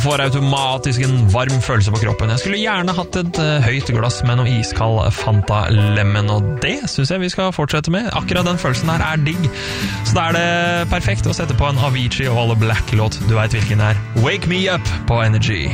Får automatisk en varm følelse på kroppen. Jeg skulle gjerne hatt et høyt glass med noe iskald Fanta Lemon, og det synes jeg vi skal fortsette med. Akkurat den følelsen her digg. Så da det perfekt å sette på en Avicii All Black-låt. Du vet hvilken er. Wake Me Up på Energy.